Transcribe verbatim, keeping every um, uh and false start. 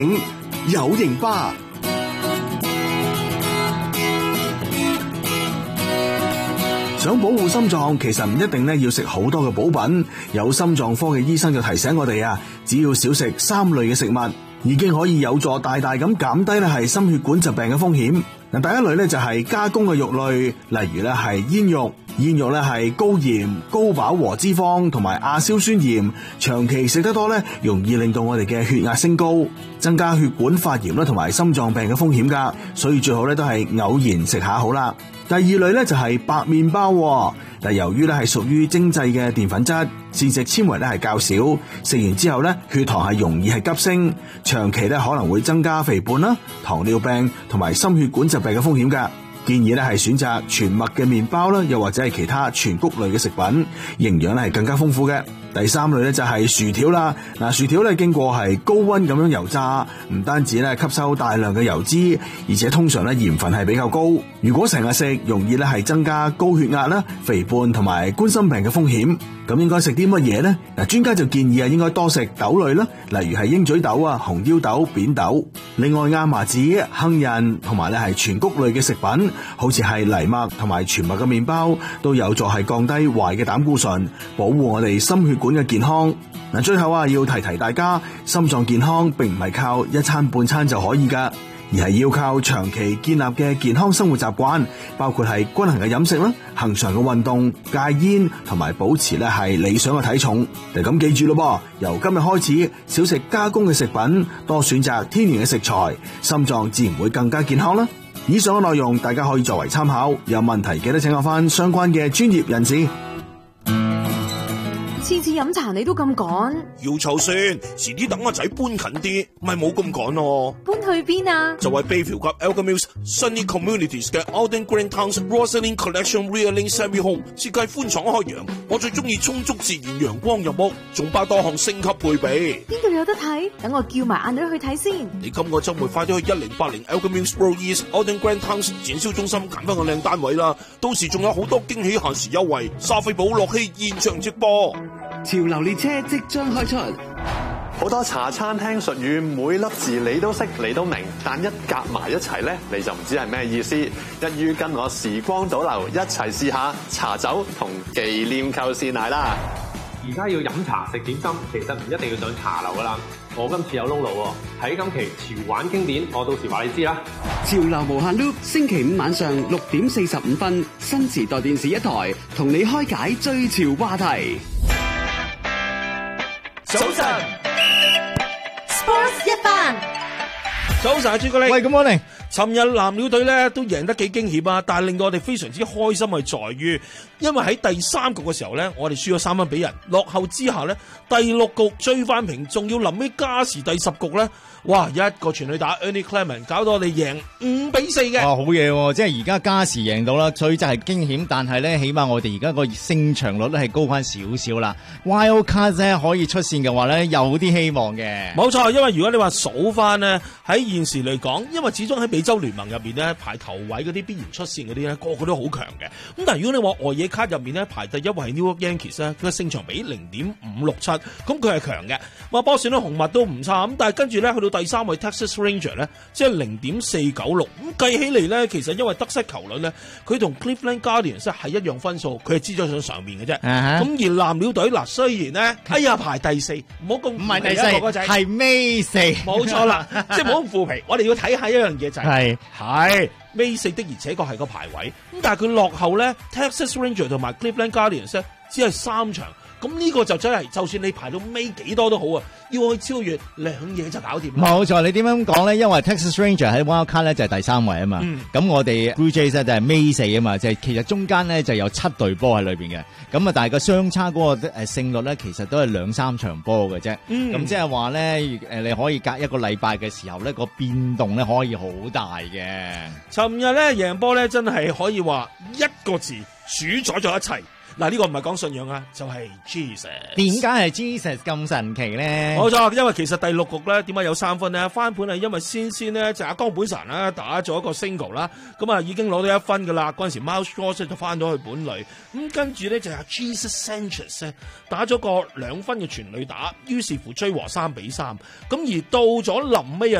有型吧。想保護心臟，其實唔一定咧要食好多嘅補品。有心臟科嘅醫生就提醒我哋啊，只要少食三類嘅食物，已經可以有助大大咁減低咧係心血管疾病嘅風險。嗱，第一類咧就係加工嘅肉類，例如咧係煙肉。煙肉咧係高鹽、高飽和脂肪同埋亞硝酸鹽，長期食得多咧，容易令到我哋嘅血壓升高，增加血管發炎啦同埋心臟病嘅風險噶，所以最好咧都係偶然食下好啦。第二類咧就係白麵包，但由於咧係屬於精製嘅澱粉質，膳食纖維咧係較少，食完之後咧血糖係容易係急升，長期咧可能會增加肥胖啦、糖尿病同埋心血管疾病嘅風險噶。建議咧係選擇全麥嘅麵包啦，又或者係其他全穀類嘅食品，營養咧係更加豐富嘅。第三類咧就係薯條啦，嗱，薯條咧經過係高溫咁樣油炸，唔單止咧吸收大量嘅油脂，而且通常咧鹽分係比較高。如果成日食，容易咧係增加高血壓啦、肥胖同埋冠心病嘅風險。咁應該食啲乜嘢呢？嗱，專家就建議啊，應該多食豆類啦，例如係鷹嘴豆啊、紅腰豆、扁豆。另外亞麻籽、杏仁同埋咧係全穀類嘅食品，好似係藜麥同埋全麥嘅麵包，都有助係降低壞嘅膽固醇，保護我哋心血管嘅健康。嗱，最後啊，要提提大家，心臟健康並唔係靠一餐半餐就可以噶，而係要靠長期建立嘅健康生活習慣，包括係均衡嘅飲食啦、恆常嘅運動、戒煙同埋保持咧係理想嘅體重。就咁記住咯噃，由今日開始少食加工嘅食品，多選擇天然嘅食材，心臟自然會更加健康啦。以上嘅內容大家可以作為參考，有問題記得請教翻相關嘅專業人士。 次次飲茶你都咁趕， 要湊先，遲啲等阿仔搬近啲，咪冇咁趕咯。 搬去邊啊？ 就係 Bayview 及 Alchemist Sunny Communities 嘅 Alden Green Towns Rosalind Collection Realing Semi Home， 設計寬敞開揚，我最中意充足自然陽光入屋，仲包多項升級配備。 邊度有得睇？等我叫埋阿女去睇先。 你今個週末快啲去一零八零 Alchemist Road East Alden Green Towns 展銷中心揀翻個靚單位啦，到時仲有好多驚喜限時優惠，莎菲寶樂器現場直播。 潮流列車即將開出， 好多茶餐廳術語，每粒字你都識，你都明，但一夾埋一齊咧，你就唔知係咩意思。一於跟我時光倒流，一齊試下茶酒同忌廉扣鮮奶啦！ 而家要飲茶食點心，其實唔一定要上茶樓噶啦。我今次有撈路喎，睇今期潮玩經典，我到時話你知啦。 潮流無限 loop， 星期五晚上六點四十五分，新時代電視一台同你開解最潮話題。 早晨 ，Sports 一番。 早晨，朱古力。 喂，咁我哋尋日藍鳥隊咧都贏得幾驚險啊！但係令到我哋非常之開心係在於，因為喺第三局嘅時候咧，我哋輸咗三分俾人，落後之下咧，第六局追翻平，仲要臨尾加時第十局咧，哇！一個全壘打 Ernie Clement 搞到我哋贏五比四嘅。 哇，好嘢喎！即係而家加時贏到啦，所以就係驚險，但係咧，起碼我哋而家個勝場率咧係高翻少少啦。Wild Card 咧可以出線嘅話咧，有啲希望嘅。 冇錯，因為如果你話數翻呢，喺現時嚟講，因為始終喺美洲聯盟入面咧排頭位嗰啲必然出線嗰啲咧，個個都好強嘅。咁但係如果你話外野卡入面咧排第一位係 New York Yankees 咧，佢嘅勝場比零點五六七，咁佢係強嘅。話波士頓紅襪都唔差，咁但係跟住咧去到第三位 Texas Ranger 咧，即係零點四九六，咁計起嚟咧，其實因為得失球率咧，佢同 Cleveland Guardians 係一樣分數，佢係支咗上上面嘅啫。咁、uh-huh. 而藍鳥隊嗱，雖然咧，哎呀排第四，唔好咁唔係第四， 係尾四， 冇錯啦，即係唔好咁負皮。我哋要睇下一樣嘢就係係尾四的，而且確係個排位。咁但係佢落後咧 ，Texas Ranger 同埋 Cleveland Guardians 咧，只係三場。咁呢個就真係，就算你排到尾幾多都好啊，要去超越兩嘢就搞掂。 冇錯，你點樣講咧？因為 Texas Ranger 喺 Wild Card 咧就係第三位啊嘛。咁、嗯、我哋 Blue Jays 咧就係尾四啊嘛，即係其實中間咧就有七隊波喺裏邊嘅。咁啊，但係個相差嗰個誒勝率咧，其實都係兩三場波嘅啫。咁、嗯、即係話咧，誒你可以隔一個禮拜嘅時候咧，個變動咧可以好大嘅。 尋日咧贏波咧真係可以話一個字主宰咗一切。 嗱，呢個唔係講信仰啊，就係 Jesus。 點解係 Jesus 咁神奇咧？ 冇錯，因為其實第六局咧點解有三分呢？翻盤係因為先先呢，就阿江本神啦打咗一個 single 啦，咁啊已經攞到一分噶啦。嗰陣時 Miles George 就翻咗去本壘，咁跟住咧就係 Jesus Sanchez 咧打咗個兩分嘅全壘打，於是乎追和三比三。咁而到咗臨尾啊